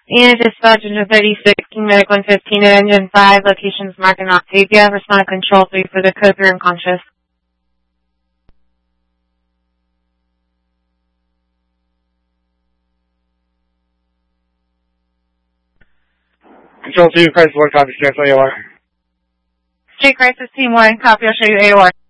And dispatch engine 36, King Medic 115 at engine 5, locations Mark and Octavia. Respond to control 3 for the code 3 unconscious. Control 2, crisis 1, copy, cancel AOR. Street crisis team 1, copy, I'll show you AOR.